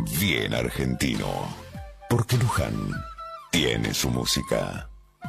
bien argentino. Porque Luján tiene su música.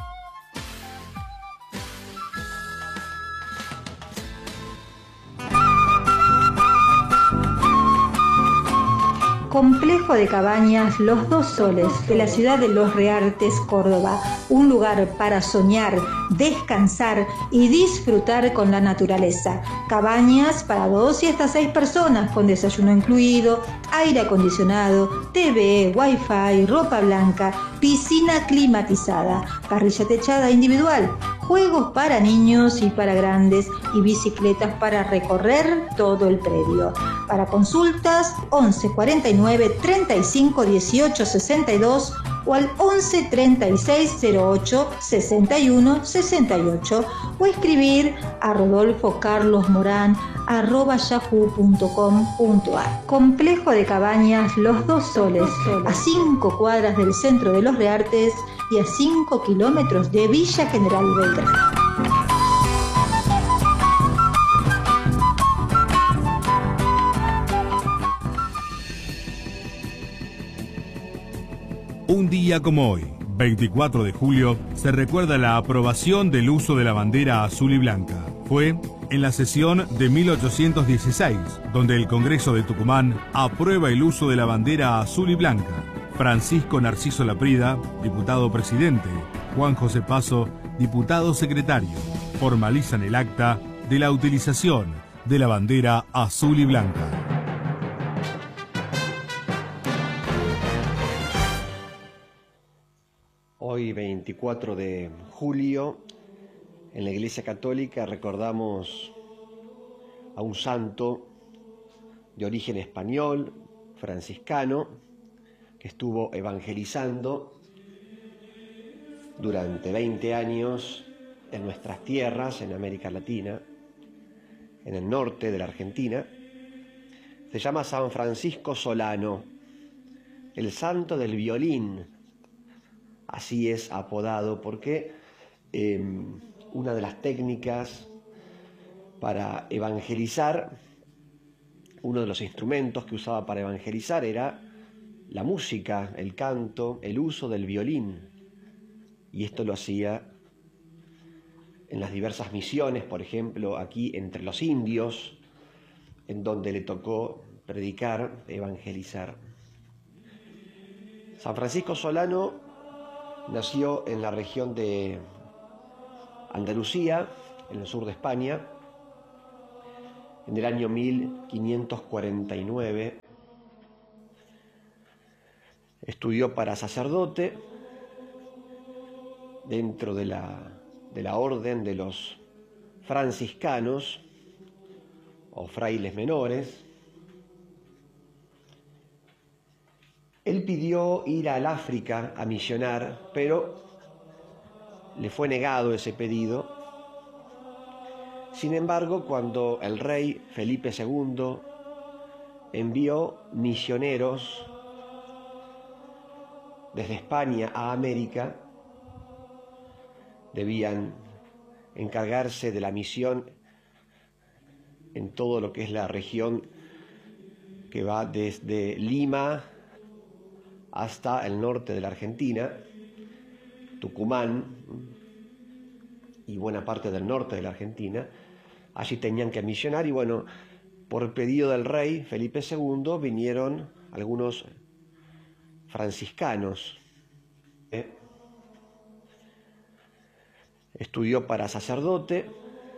Complejo de cabañas Los Dos Soles, de la ciudad de Los Reartes, Córdoba. Un lugar para soñar, descansar y disfrutar con la naturaleza. Cabañas para 2 y hasta 6 personas, con desayuno incluido, aire acondicionado, TV, wifi, ropa blanca, piscina climatizada, parrilla techada individual, juegos para niños y para grandes y bicicletas para recorrer todo el predio. Para consultas, 11 49 35 18 62 o al 11 36 08 61 68 o escribir a rodolfocarlosmoran@yahoo.com.ar. Complejo de cabañas Los Dos Soles, a 5 cuadras del centro de Los Reartes y a 5 kilómetros de Villa General Belgrano. Un día como hoy, 24 de julio, se recuerda la aprobación del uso de la bandera azul y blanca. Fue en la sesión de 1816, donde el Congreso de Tucumán aprueba el uso de la bandera azul y blanca. Francisco Narciso Laprida, diputado presidente, Juan José Paso, diputado secretario, formalizan el acta de la utilización de la bandera azul y blanca. Hoy, 24 de julio, en la Iglesia Católica recordamos a un santo de origen español, franciscano, que estuvo evangelizando durante 20 años en nuestras tierras, en América Latina, en el norte de la Argentina. Se llama San Francisco Solano, el santo del violín. Así es apodado porque una de las técnicas para evangelizar, uno de los instrumentos que usaba para evangelizar era la música, el canto, el uso del violín. Y esto lo hacía en las diversas misiones, por ejemplo, aquí entre los indios, en donde le tocó predicar, evangelizar. San Francisco Solano nació en la región de Andalucía, en el sur de España, en el año 1549. Estudió para sacerdote dentro de la orden de los franciscanos o frailes menores. Él pidió ir al África a misionar, pero le fue negado ese pedido. Sin embargo, cuando el rey Felipe II envió misioneros desde España a América, debían encargarse de la misión en todo lo que es la región que va desde Lima hasta el norte de la Argentina, Tucumán y buena parte del norte de la Argentina. Allí tenían que misionar y bueno, por pedido del rey Felipe II vinieron algunos franciscanos. Estudió para sacerdote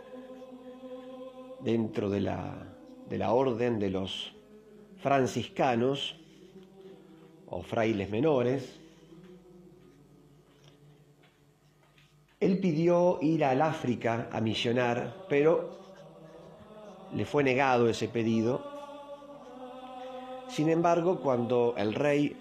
dentro de la orden de los franciscanos o frailes menores. Él pidió ir al África a misionar, pero le fue negado ese pedido. Sin embargo, cuando el rey